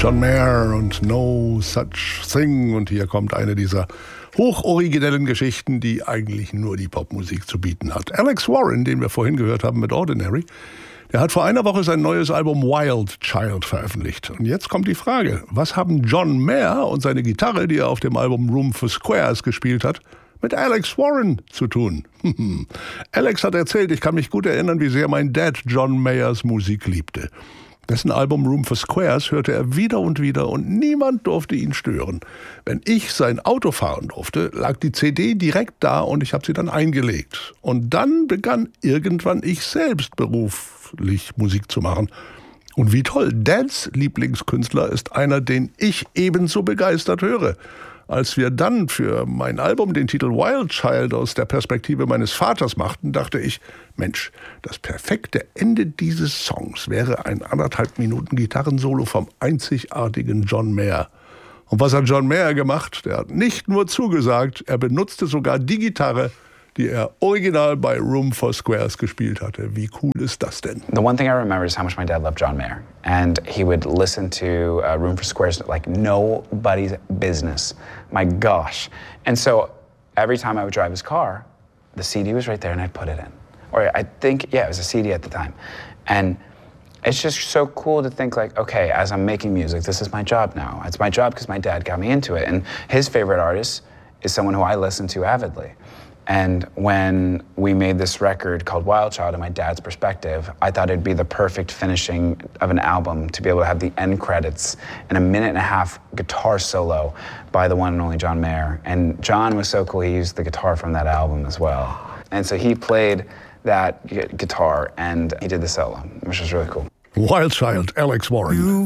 John Mayer und No Such Thing. Und hier kommt eine dieser hochoriginellen Geschichten, die eigentlich nur die Popmusik zu bieten hat. Alex Warren, den wir vorhin gehört haben mit Ordinary, der hat vor einer Woche sein neues Album Wild Child veröffentlicht. Und jetzt kommt die Frage, was haben John Mayer und seine Gitarre, die er auf dem Album Room for Squares gespielt hat, mit Alex Warren zu tun? Alex hat erzählt, ich kann mich gut erinnern, wie sehr mein Dad John Mayers Musik liebte. Dessen Album Room for Squares hörte er wieder und niemand durfte ihn stören. Wenn ich sein Auto fahren durfte, lag die CD direkt da und ich habe sie dann eingelegt. Und dann begann irgendwann ich selbst beruflich Musik zu machen. Und wie toll, Dads Lieblingskünstler ist einer, den ich ebenso begeistert höre. Als wir dann für mein Album den Titel Wild Child aus der Perspektive meines Vaters machten, dachte ich, Mensch, das perfekte Ende dieses Songs wäre ein 1,5 Minuten Gitarrensolo vom einzigartigen John Mayer. Und was hat John Mayer gemacht? Der hat nicht nur zugesagt, er benutzte sogar die Gitarre, die er original bei Room for Squares gespielt hatte. Wie cool ist das denn? The one thing I remember is how much my dad loved John Mayer. And he would listen to Room for Squares like nobody's business. My gosh. And so every time I would drive his car, the CD was right there and I'd put it in. Or I think, yeah, it was a CD at the time. And it's just so cool to think like, okay, as I'm making music, this is my job now. It's my job because my dad got me into it. And his favorite artist is someone who I listen to avidly. And when we made this record called Wild Child, in my dad's perspective, I thought it'd be the perfect finishing of an album to be able to have the end credits and a 1.5-minute guitar solo by the one and only John Mayer. And John was so cool, he used the guitar from that album as well. And so he played that guitar and he did the solo, which was really cool. Wild Child, Alex Warren.